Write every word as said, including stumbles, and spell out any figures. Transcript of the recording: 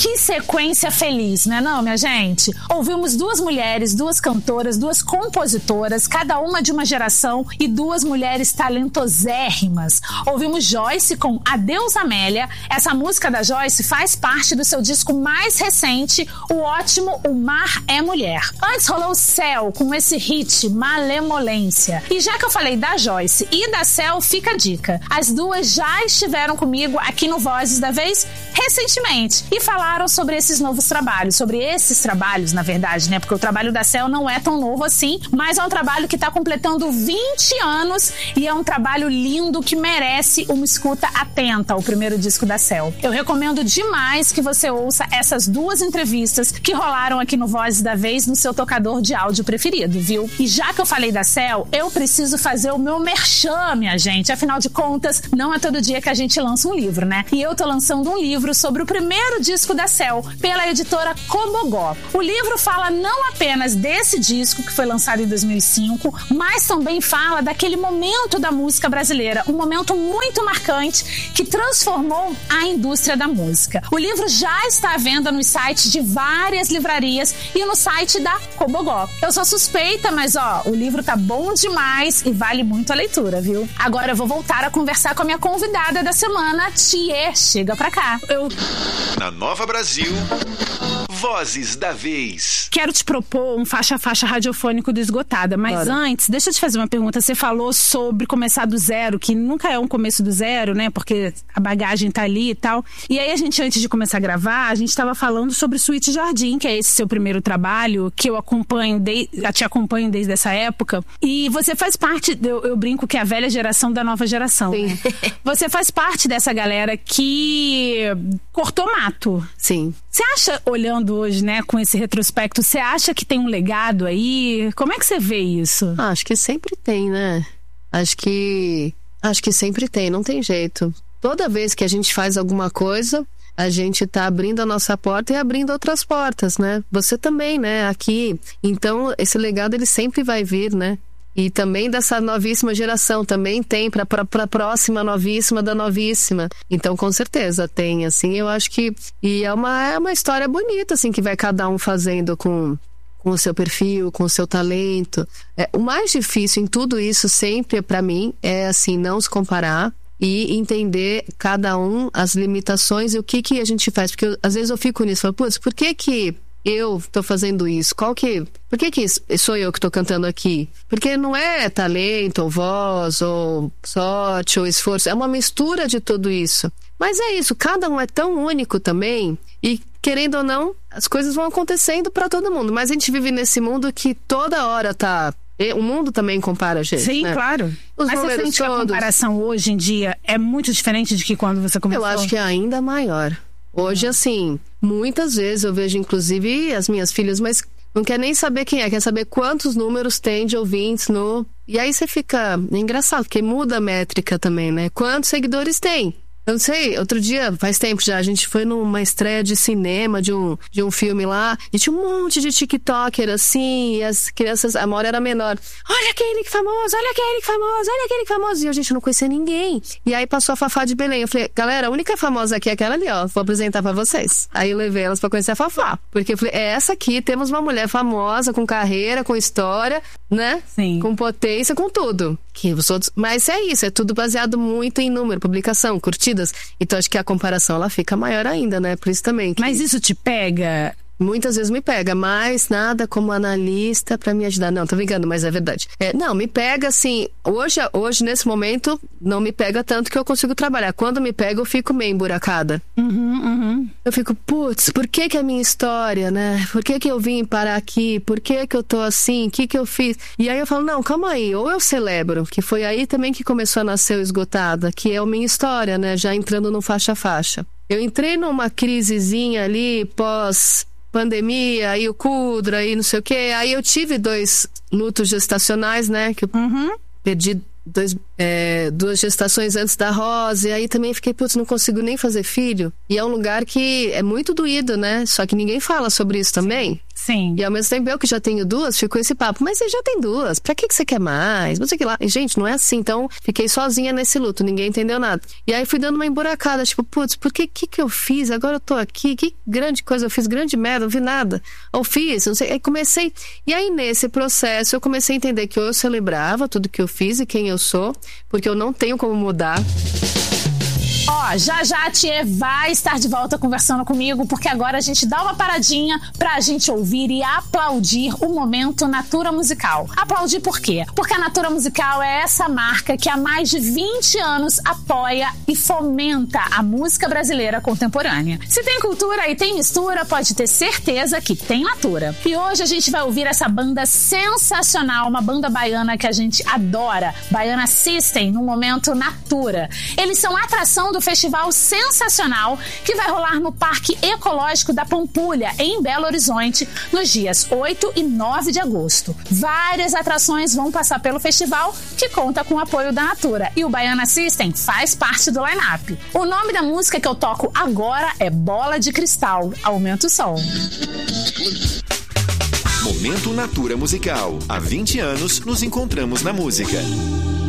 Que sequência feliz, né não, minha gente? Ouvimos duas mulheres, duas cantoras, duas compositoras, cada uma de uma geração e duas mulheres talentosérrimas. Ouvimos Joyce com Adeus Amélia. Essa música da Joyce faz parte do seu disco mais recente, o ótimo O Mar é Mulher. Antes rolou Céu com esse hit Malemolência. E já que eu falei da Joyce e da Céu, fica a dica. As duas já estiveram comigo aqui no Vozes da Vez recentemente e falaram sobre esses novos trabalhos, sobre esses trabalhos, na verdade, né? Porque o trabalho da Céu não é tão novo assim, mas é um trabalho que está completando vinte anos e é um trabalho lindo que merece uma escuta atenta, o primeiro disco da Céu. Eu recomendo demais que você ouça essas duas entrevistas que rolaram aqui no Vozes da Vez no seu tocador de áudio preferido, viu? E já que eu falei da Céu, eu preciso fazer o meu merchan, minha gente. Afinal de contas, não é todo dia que a gente lança um livro, né? E eu tô lançando um livro sobre o primeiro disco da Céu, pela editora Cobogó. O livro fala não apenas desse disco, que foi lançado em dois mil e cinco, mas também fala daquele momento da música brasileira, um momento muito marcante que transformou a indústria da música. O livro já está à venda nos sites de várias livrarias e no site da Cobogó. Eu sou suspeita, mas ó, o livro tá bom demais e vale muito a leitura, viu? Agora eu vou voltar a conversar com a minha convidada da semana, Thier. Chega pra cá. Eu... Na Nova Brasil, Vozes da Vez. Quero te propor um faixa-faixa radiofônico do Esgotada, mas claro. Antes, deixa eu te fazer uma pergunta. Você falou sobre começar do zero, que nunca é um começo do zero, né? Porque a bagagem tá ali e tal. E aí a gente, antes de começar a gravar, a gente tava falando sobre Suíte Jardim, que é esse seu primeiro trabalho, que eu acompanho, de... eu te acompanho desde essa época. E você faz parte, eu, eu brinco que é a velha geração da nova geração. Sim. Né? Você faz parte dessa galera que cortou mato. Sim. Você acha, olhando hoje, né, com esse retrospecto, você acha que tem um legado aí? Como é que você vê isso? Ah, acho que sempre tem, né? Acho que... Acho que sempre tem, não tem jeito. Toda vez que a gente faz alguma coisa, a gente tá abrindo a nossa porta e abrindo outras portas, né? Você também, né? Aqui. Então, esse legado, ele sempre vai vir, né? E também dessa novíssima geração, também tem para a próxima novíssima da novíssima. Então, com certeza, tem, assim, eu acho que... E é uma, é uma história bonita, assim, que vai cada um fazendo com, com o seu perfil, com o seu talento. É, o mais difícil em tudo isso, sempre, para mim, é, assim, não se comparar e entender cada um, as limitações e o que, que a gente faz. Porque eu, às vezes eu fico nisso, falo, putz, por que que... eu tô fazendo isso? Qual que... Por que que sou eu que tô cantando aqui? Porque não é talento, ou voz, ou sorte, ou esforço. É uma mistura de tudo isso. Mas é isso, cada um é tão único também. E, querendo ou não, as coisas vão acontecendo pra todo mundo. Mas a gente vive nesse mundo que toda hora tá... O mundo também compara a gente, Sim, né? Claro. Os Mas você sente que a comparação hoje em dia é muito diferente de que quando você começou? Eu acho que é ainda maior. Hoje, assim, muitas vezes eu vejo, inclusive, as minhas filhas, mas não quer nem saber quem é, quer saber quantos números tem de ouvintes no... E aí você fica... É engraçado, porque muda a métrica também, né? Quantos seguidores tem? Eu não sei, outro dia, faz tempo já, a gente foi numa estreia de cinema de um, de um filme lá, e tinha um monte de tiktoker assim, e as crianças, a Maura era menor. Olha aquele que famoso, olha aquele que famoso, olha aquele que famoso. E a gente não conhecia ninguém. E aí passou a Fafá de Belém. Eu falei, galera, a única famosa aqui é aquela ali, ó, vou apresentar pra vocês. Aí eu levei elas pra conhecer a Fafá. Porque eu falei, é essa aqui, temos uma mulher famosa, com carreira, com história, né? Sim. Com potência, com tudo. Que os outros... Mas é isso, é tudo baseado muito em número, publicação, curtidas. Então acho que a comparação ela fica maior ainda, né? Por isso também. Que... Mas isso te pega? Muitas vezes me pega, mas nada como analista pra me ajudar. Não, tô brincando, mas é verdade. É, não, me pega assim, hoje, hoje nesse momento, não me pega tanto que eu consigo trabalhar. Quando me pega, eu fico meio emburacada. Uhum, uhum. Eu fico, putz, por que que a minha história, né? Por que que eu vim parar aqui? Por que que eu tô assim? O que que eu fiz? E aí eu falo, não, calma aí, ou eu celebro, que foi aí também que começou a nascer o Esgotada, que é a minha história, né? Já entrando no faixa-faixa. Eu entrei numa crisezinha ali, pós... pandemia, aí o Kudra, aí não sei o que. Aí eu tive dois lutos gestacionais, né? Que eu uhum. perdi dois, é, duas gestações antes da Rosa, e aí também fiquei, putz, não consigo nem fazer filho. E é um lugar que é muito doído, né? Só que ninguém fala sobre isso também. Sim. E ao mesmo tempo eu que já tenho duas, ficou esse papo, mas você já tem duas, pra que que você quer mais? Não sei o que lá. E, gente, não é assim, então fiquei sozinha nesse luto, ninguém entendeu nada. E aí fui dando uma emburacada, tipo, putz, por que que que eu fiz? Agora eu tô aqui, que grande coisa eu fiz, grande merda, não vi nada. Ou fiz, não sei, aí comecei. E aí nesse processo eu comecei a entender que eu celebrava tudo que eu fiz e quem eu sou, porque eu não tenho como mudar. Ó, já já a Thier vai estar de volta conversando comigo, porque agora a gente dá uma paradinha pra gente ouvir e aplaudir o momento Natura Musical. Aplaudir por quê? Porque a Natura Musical é essa marca que há mais de vinte anos apoia e fomenta a música brasileira contemporânea. Se tem cultura e tem mistura, pode ter certeza que tem Natura. E hoje a gente vai ouvir essa banda sensacional, uma banda baiana que a gente adora, Baiana System, no momento Natura. Eles são a atração do festival sensacional que vai rolar no Parque Ecológico da Pampulha, em Belo Horizonte, nos dias oito e nove de agosto. Várias atrações vão passar pelo festival, que conta com o apoio da Natura, e o Baiana System faz parte do line-up. O nome da música que eu toco agora é Bola de Cristal. Aumenta o som. Momento Natura Musical. Há vinte anos nos encontramos na música.